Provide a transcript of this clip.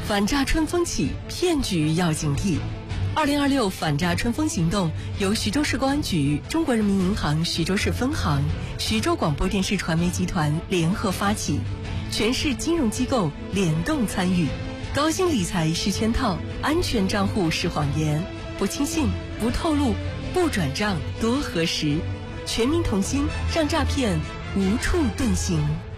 反诈春风起，骗局要警惕。2026反诈春风行动由徐州市公安局、中国人民银行徐州市分行、徐州广播电视传媒集团联合发起，全市金融机构联动参与。高薪理财是圈套，安全账户是谎言，不轻信，不透露，不转账，多核实。全民同心，让诈骗无处遁形。